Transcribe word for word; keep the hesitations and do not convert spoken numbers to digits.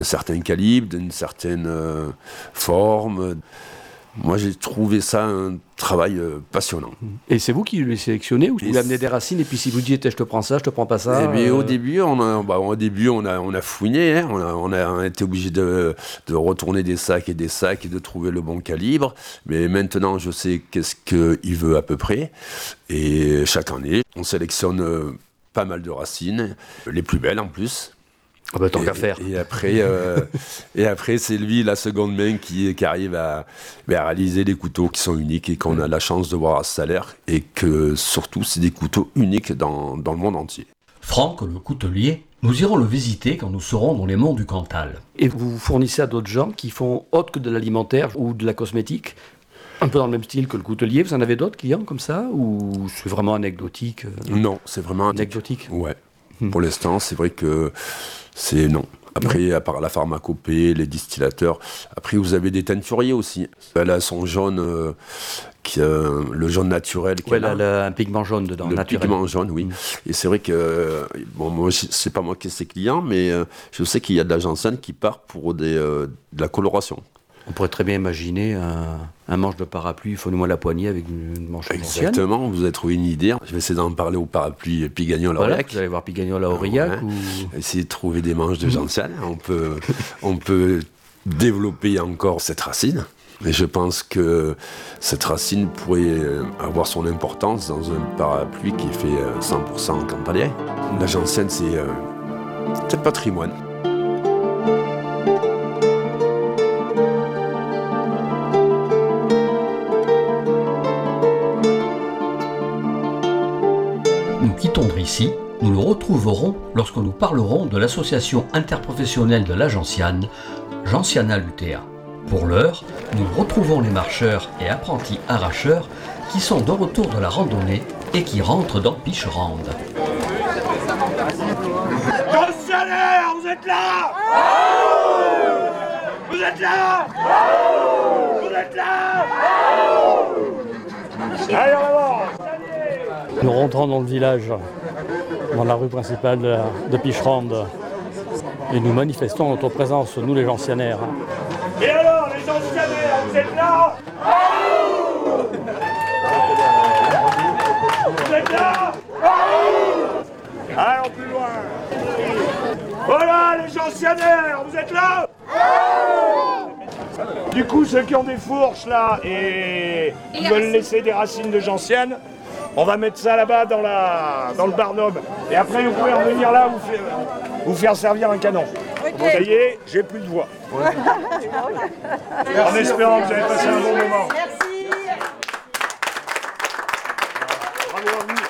un certain calibre, d'une certaine euh, forme. Moi, j'ai trouvé ça un travail euh, passionnant. Et c'est vous qui les sélectionnez ou vous lui amenez des racines et puis si vous dites je te prends ça, je te prends pas ça Eh bien, euh... au début, on a, bah, au début, on a, on a fouiné, hein, on, a, on a été obligé de, de retourner des sacs et des sacs et de trouver le bon calibre. Mais maintenant, je sais qu'est-ce qu'il veut à peu près. Et chaque année, on sélectionne euh, pas mal de racines, les plus belles en plus. Ah bah, tant et, qu'à faire. Et après, euh, et après, c'est lui, la seconde main, qui, qui arrive à, à réaliser des couteaux qui sont uniques et qu'on a la chance de voir à ce salaire. Et que surtout, c'est des couteaux uniques dans, dans le monde entier. Franck, le coutelier, nous irons le visiter quand nous serons dans les monts du Cantal. Et vous vous fournissez à d'autres gens qui font autre que de l'alimentaire ou de la cosmétique, un peu dans le même style que le coutelier. Vous en avez d'autres clients comme ça ou c'est vraiment anecdotique euh... Non, c'est vraiment anecdotique. Ouais. Hmm. Pour l'instant, c'est vrai que c'est non. Après, ouais. À part la pharmacopée, les distillateurs, après vous avez des teinturiers aussi. Elle a son jaune, euh, qui, euh, le jaune naturel. Oui, elle a le, un pigment jaune dedans, le naturel. pigment jaune, oui. Mmh. Et c'est vrai que, bon, moi, c'est pas moi qui ai ses clients, mais euh, je sais qu'il y a de la gentiane qui part pour des, euh, de la coloration. On pourrait très bien imaginer un, un manche de parapluie, fournis-moi la poignée avec une manche de gentiane. Exactement, vous avez trouvé une idée. Je vais essayer d'en parler au parapluie Pigagnon à voilà, Aurillac. Vous allez voir Pigagnon à Aurillac. Ouais. Ou... Essayer de trouver des manches de gentiane. on, peut, on peut développer encore cette racine. Et je pense que cette racine pourrait avoir son importance dans un parapluie qui fait cent pour cent cantalien. La gentiane, c'est euh, un patrimoine. Nous quittons Drissy, nous le retrouverons lorsque nous parlerons de l'association interprofessionnelle de la gentiane, Gentiana Lutea. Pour l'heure, nous retrouvons les marcheurs et apprentis arracheurs qui sont de retour de la randonnée et qui rentrent dans Picherande. Gentianaires, vous êtes là? Vous êtes là? Vous êtes là? Allez, on va voir. Nous rentrons dans le village, dans la rue principale de, de Picherande, et nous manifestons notre présence, nous les gentianaires. Et alors, les gentianaires, vous êtes là? Vous êtes là? Allons plus loin. Voilà, les gentianaires, vous êtes là? Du coup, ceux qui ont des fourches là et qui veulent laisser des racines de gentiane, on va mettre ça là-bas dans, la, dans le barnum. Et après, vous pouvez revenir là, vous faire, vous faire servir un canon. Okay. Bon, ça y est, j'ai plus de voix. Ouais. En espérant que vous avez passé un bon moment.